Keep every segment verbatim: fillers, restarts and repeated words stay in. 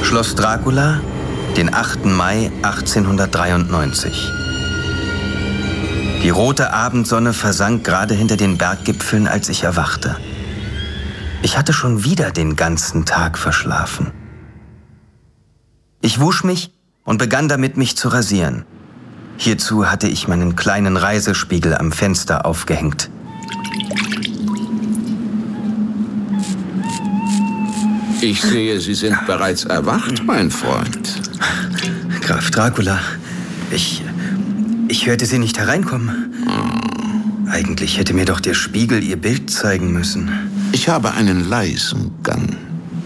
Schloss Dracula, den achten Mai achtzehnhundertdreiundneunzig. Die rote Abendsonne versank gerade hinter den Berggipfeln, als ich erwachte. Ich hatte schon wieder den ganzen Tag verschlafen. Ich wusch mich und begann damit, mich zu rasieren. Hierzu hatte ich meinen kleinen Reisespiegel am Fenster aufgehängt. Ich sehe, Sie sind bereits erwacht, mein Freund. Graf Dracula, ich... ich hörte Sie nicht hereinkommen. Hm. Eigentlich hätte mir doch der Spiegel Ihr Bild zeigen müssen. Ich habe einen leisen Gang.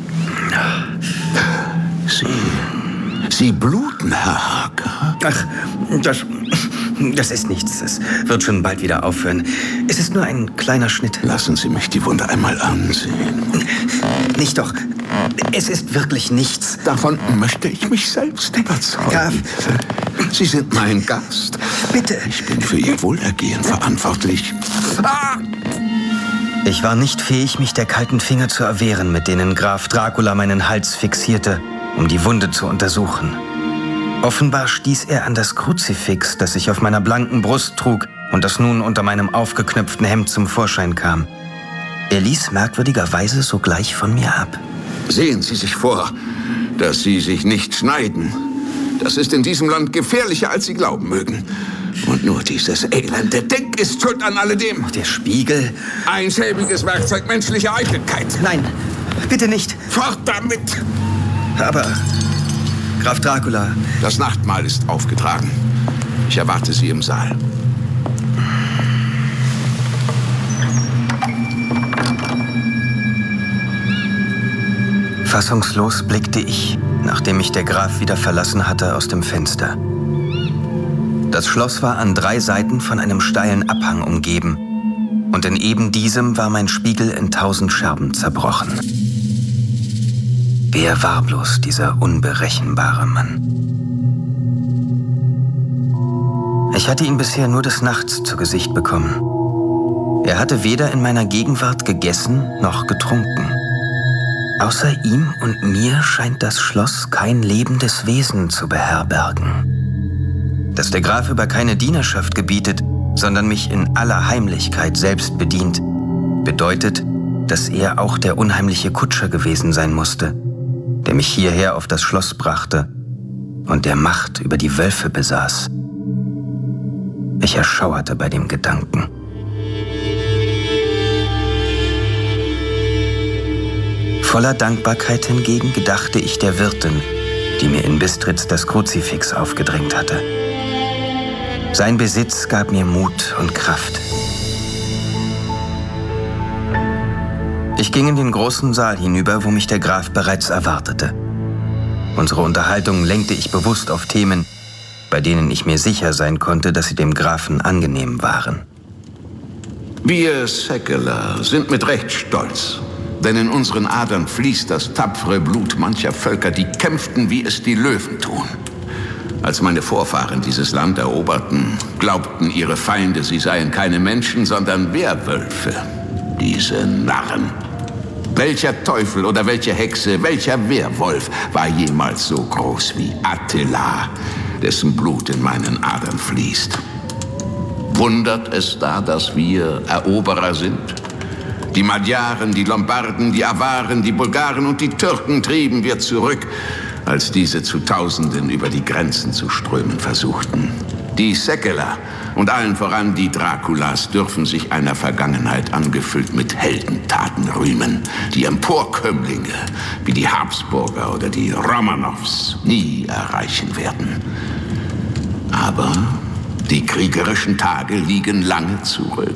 Sie... Sie bluten, Herr Harker. Ach, das... das ist nichts. Es wird schon bald wieder aufhören. Es ist nur ein kleiner Schnitt. Lassen Sie mich die Wunde einmal ansehen. Nicht doch. Es ist wirklich nichts. Davon möchte ich mich selbst überzeugen. Graf. Sie sind mein Gast. Bitte. Ich bin für Ihr Wohlergehen verantwortlich. Ah! Ich war nicht fähig, mich der kalten Finger zu erwehren, mit denen Graf Dracula meinen Hals fixierte, um die Wunde zu untersuchen. Offenbar stieß er an das Kruzifix, das ich auf meiner blanken Brust trug und das nun unter meinem aufgeknöpften Hemd zum Vorschein kam. Er ließ merkwürdigerweise sogleich von mir ab. Sehen Sie sich vor, dass Sie sich nicht schneiden. Das ist in diesem Land gefährlicher, als Sie glauben mögen. Und nur dieses elende Ding ist schuld an alledem. Der Spiegel? Ein schäbiges Werkzeug menschlicher Eitelkeit. Nein, bitte nicht. Fort damit! Aber, Graf Dracula... Das Nachtmahl ist aufgetragen. Ich erwarte Sie im Saal. Fassungslos blickte ich, nachdem mich der Graf wieder verlassen hatte, aus dem Fenster. Das Schloss war an drei Seiten von einem steilen Abhang umgeben, und in eben diesem war mein Spiegel in tausend Scherben zerbrochen. Wer war bloß dieser unberechenbare Mann? Ich hatte ihn bisher nur des Nachts zu Gesicht bekommen. Er hatte weder in meiner Gegenwart gegessen noch getrunken. Außer ihm und mir scheint das Schloss kein lebendes Wesen zu beherbergen. Dass der Graf über keine Dienerschaft gebietet, sondern mich in aller Heimlichkeit selbst bedient, bedeutet, dass er auch der unheimliche Kutscher gewesen sein musste, der mich hierher auf das Schloss brachte und der Macht über die Wölfe besaß. Ich erschauerte bei dem Gedanken. Voller Dankbarkeit hingegen gedachte ich der Wirtin, die mir in Bistritz das Kruzifix aufgedrängt hatte. Sein Besitz gab mir Mut und Kraft. Ich ging in den großen Saal hinüber, wo mich der Graf bereits erwartete. Unsere Unterhaltung lenkte ich bewusst auf Themen, bei denen ich mir sicher sein konnte, dass sie dem Grafen angenehm waren. Wir Säckeler sind mit Recht stolz. Denn in unseren Adern fließt das tapfere Blut mancher Völker, die kämpften, wie es die Löwen tun. Als meine Vorfahren dieses Land eroberten, glaubten ihre Feinde, sie seien keine Menschen, sondern Werwölfe. Diese Narren. Welcher Teufel oder welche Hexe, welcher Werwolf war jemals so groß wie Attila, dessen Blut in meinen Adern fließt? Wundert es da, dass wir Eroberer sind? Die Magyaren, die Lombarden, die Awaren, die Bulgaren und die Türken trieben wir zurück, als diese zu Tausenden über die Grenzen zu strömen versuchten. Die Säckeler und allen voran die Draculas dürfen sich einer Vergangenheit angefüllt mit Heldentaten rühmen, die Emporkömmlinge wie die Habsburger oder die Romanows nie erreichen werden. Aber die kriegerischen Tage liegen lange zurück.